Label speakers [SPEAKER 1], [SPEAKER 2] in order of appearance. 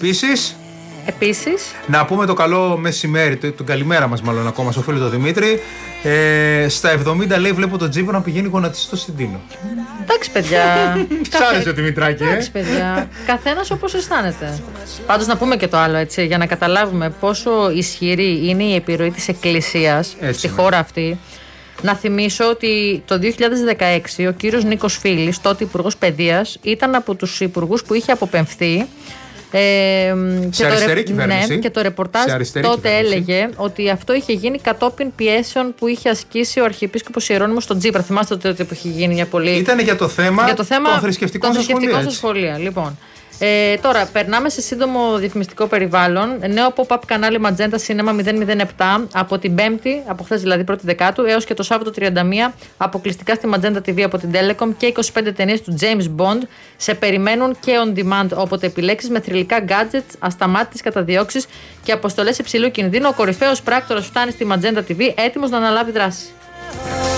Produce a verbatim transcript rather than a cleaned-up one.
[SPEAKER 1] Επίσης.
[SPEAKER 2] Επίσης.
[SPEAKER 1] Να πούμε το καλό μεσημέρι, το, το καλημέρα μας μάλλον ακόμα στο φίλο τον Δημήτρη. Ε, στα εβδομήντα λέει βλέπω τον Τζίπρα να πηγαίνει γονατιστό στην Τίνο.
[SPEAKER 2] Εντάξει παιδιά.
[SPEAKER 1] Σ' άρεσε ο Δημητράκη, ε?
[SPEAKER 2] Εντάξει παιδιά. Καθένας όπως αισθάνεται. Πάντως να πούμε και το άλλο έτσι, για να καταλάβουμε πόσο ισχυρή είναι η επιρροή της Εκκλησίας έτσι, στη ναι. χώρα αυτή. Να θυμίσω ότι το δύο χιλιάδες δεκαέξι ο κύριος Νίκος Φίλης, τότε Υπουργός Παιδείας, ήταν από τους υπουργούς που είχε αποπεμφθεί. Ε,
[SPEAKER 1] σε
[SPEAKER 2] και
[SPEAKER 1] αριστερή
[SPEAKER 2] το,
[SPEAKER 1] κυβέρνηση.
[SPEAKER 2] Ναι, και το ρεπορτάζ τότε έλεγε ότι αυτό είχε γίνει κατόπιν πιέσεων που είχε ασκήσει ο Αρχιεπίσκοπος Ιερώνυμος στον Τζίπρα. Θυμάστε τότε που είχε γίνει μια πολύ.
[SPEAKER 1] Ήταν για το θέμα,
[SPEAKER 2] για το θέμα
[SPEAKER 1] των θρησκευτικών
[SPEAKER 2] στα σχολεία. Λοιπόν. Ε, τώρα, περνάμε σε σύντομο διαφημιστικό περιβάλλον. Νέο pop-up κανάλι Magenta Cinema μηδέν μηδέν επτά από την Πέμπτη, από χθες δηλαδή πρώτη Δεκάτου, έως και το Σάββατο τριάντα μία, αποκλειστικά στη Magenta τι βι από την Telecom και είκοσι πέντε ταινίες του James Bond σε περιμένουν και on demand όποτε επιλέξεις, με θρυλικά gadgets, ασταμάτητες καταδιώξεις και αποστολές υψηλού κινδύνου. Ο κορυφαίος πράκτορας φτάνει στη Magenta τι βι έτοιμος να αναλάβει δράση.